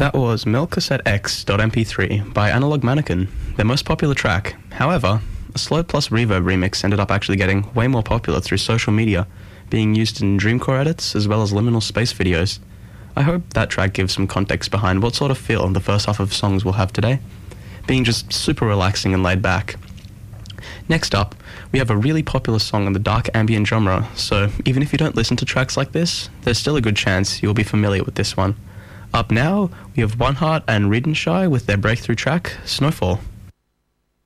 That was MilkCassetteX.mp3 by Analog Mannequin, their most popular track. However, a slow plus reverb remix ended up actually getting way more popular through social media, being used in Dreamcore edits as well as liminal space videos. I hope that track gives some context behind what sort of feel the first half of songs we'll have today, being just super relaxing and laid back. Next up, we have a really popular song in the dark ambient genre, so even if you don't listen to tracks like this, there's still a good chance you'll be familiar with this one. Up now, we have One Heart and Redenshire with their breakthrough track, Snowfall.